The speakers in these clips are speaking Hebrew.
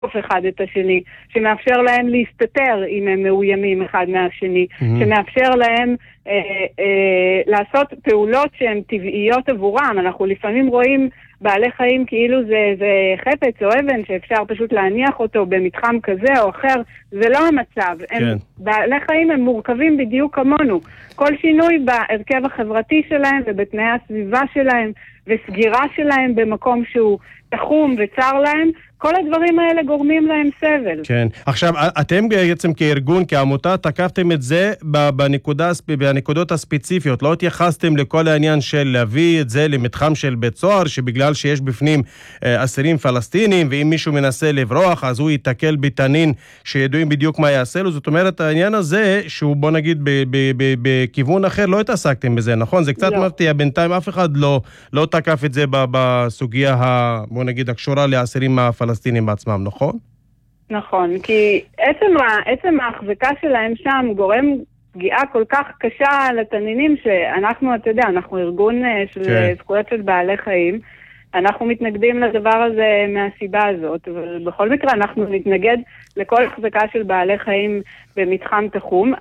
אחד את השני, שמאפשר להם להסתתר אם הם מאוימים אחד מהשני, שמאפשר להם לעשות פעולות שהן טבעיות עבורם. אנחנו לפעמים רואים בעלי חיים כאילו זה חפץ או אבן שאפשר פשוט להניח אותו במתחם כזה או אחר. זה לא המצב. כן. בעלי חיים הם מורכבים בדיוק כמונו. כל שינוי בהרכב החברתי שלהם ובתנאי הסביבה שלהם וסגירה שלהם במקום שהוא תחום וצר להם, כל הדברים האלה גורמים להם סבל. כן. עכשיו, אתם בעצם כארגון, כעמותה, תקפתם את זה בנקודות הספציפיות. לא התייחסתם לכל העניין של להביא את זה למתחם של בית סוהר, שבגלל שיש בפנים אסירים פלסטינים, ואם מישהו מנסה לברוח, אז הוא יתקל בתנין שידועים בדיוק מה יעשה לו. זאת אומרת, העניין הזה, שהוא בוא נגיד בכיוון אחר, לא התעסקתם בזה, נכון? זה קצת מפתיע. בינתיים אף אחד לא תקף את זה בסוגיה, בוא נגיד, הקשורה לאסירים הפלסטינים בעצמם, נכון? נכון, כי עצם ההחזקה שלהם שם גורם פגיעה כל כך קשה לתנינים שאנחנו, אתה יודע, אנחנו ארגון של זכויות של בעלי חיים, אנחנו מתנגדים לדבר הזה מהסיבה הזאת, ובכל מקרה אנחנו נתנגד לכל החזקה של בעלי חיים במתחם תחום.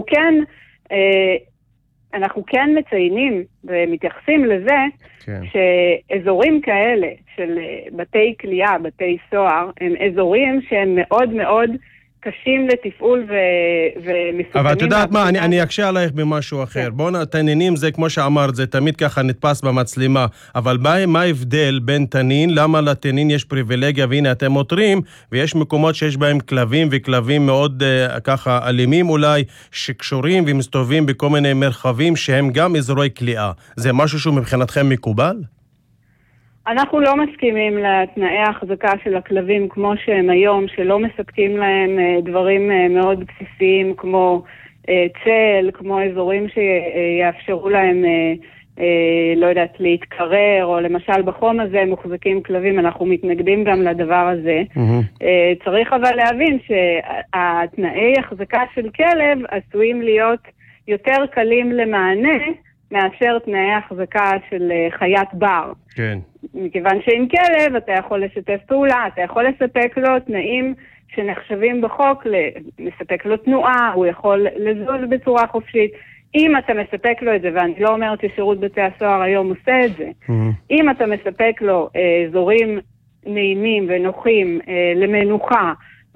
אנחנו כן מציינים ומתייחסים לזה שאזורים כאלה של בתי כליאה, בתי סוהר, הם אזורים שהם מאוד מאוד קשים לתפעול ומסוכנים. אבל את יודעת מה, אני אקשה עלייך במשהו אחר. בואו, תנינים זה כמו שאמרת, זה תמיד ככה נתפס במצלמה, אבל מה ההבדל בין תנין, למה לתנין יש פריבילגיה, והנה אתם מותרים, ויש מקומות שיש בהם כלבים, וכלבים מאוד ככה אלימים אולי, שקשורים ומסתובבים בכל מיני מרחבים שהם גם אזורי כליאה. זה משהו שהוא מבחינתכם מקובל? אנחנו לא מסכימים לתנאי ההחזקה של הכלבים כמו שהם היום, שלא מספקים להם דברים מאוד בסיסיים כמו צל, כמו אזורים שיאפשרו להם, לא יודעת, להתקרר, או למשל בחום הזה מוחזקים כלבים, אנחנו מתנגדים גם לדבר הזה. צריך אבל להבין שהתנאי החזקה של כלב עשויים להיות יותר קלים למענה, מאשר תנאי החזקה של חיית בר. כן. מכיוון שעם כלב אתה יכול לשתף פעולה, אתה יכול לספק לו תנאים שנחשבים בחוק, לספק לו תנועה, הוא יכול לזוז בצורה חופשית. אם אתה מספק לו את זה, ואני לא אומרת ששירות בתי הסוהר היום עושה את זה, אם אתה מספק לו אזורים נעימים ונוחים למנוחה,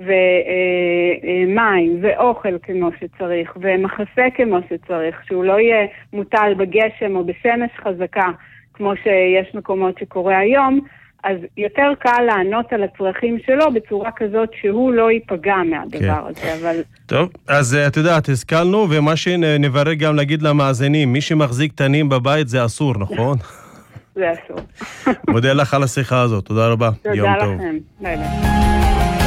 ומים ואוכל כמו שצריך, ומחסה כמו שצריך, שהוא לא יהיה מוטל בגשם או בשמש חזקה, כמו שיש מקומות שקורה היום, אז יותר קל לענות על הצרכים שלו בצורה כזאת שהוא לא ייפגע מהדבר הזה. אבל... טוב, אז את יודעת, השכלנו, ומה שנברר גם להגיד למאזינים, מי שמחזיק תנים בבית זה אסור, נכון? זה אסור. מודה לך על השיחה הזאת, תודה רבה. תודה לכם. ביי ביי.